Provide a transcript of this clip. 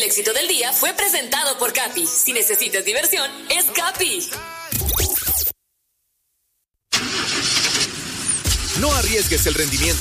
El éxito del día fue presentado por Capi. Si necesitas diversión, es Capi. No arriesgues el rendimiento